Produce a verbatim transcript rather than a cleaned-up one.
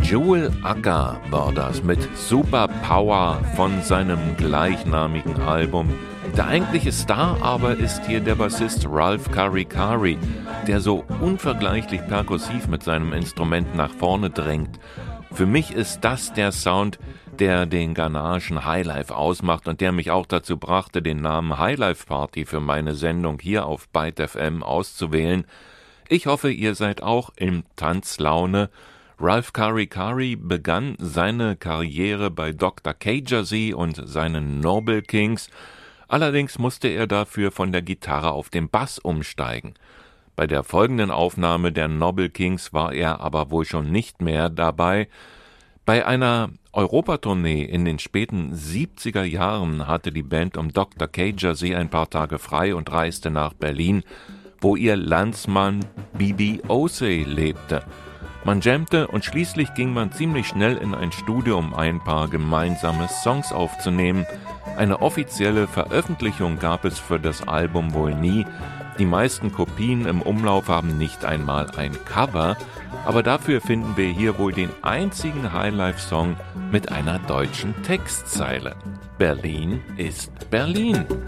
Joel Acker war das mit Super Power von seinem gleichnamigen Album. Der eigentliche Star aber ist hier der Bassist Ralph Karikari, der so unvergleichlich perkussiv mit seinem Instrument nach vorne drängt. Für mich ist das der Sound, der den ghanaischen Highlife ausmacht und der mich auch dazu brachte, den Namen Highlife Party für meine Sendung hier auf Byte F M auszuwählen. Ich hoffe, ihr seid auch in Tanzlaune. Ralph Karikari begann seine Karriere bei Doktor K-Jersey und seinen Noble Kings. Allerdings musste er dafür von der Gitarre auf den Bass umsteigen. Bei der folgenden Aufnahme der Noble Kings war er aber wohl schon nicht mehr dabei. Bei einer Europatournee in den späten siebziger Jahren hatte die Band um Doktor K-Jersey ein paar Tage frei und reiste nach Berlin, wo ihr Landsmann Bibi Osei lebte. Man jammte und schließlich ging man ziemlich schnell in ein Studio, um ein paar gemeinsame Songs aufzunehmen. Eine offizielle Veröffentlichung gab es für das Album wohl nie. Die meisten Kopien im Umlauf haben nicht einmal ein Cover, aber dafür finden wir hier wohl den einzigen Highlife-Song mit einer deutschen Textzeile. Berlin ist Berlin.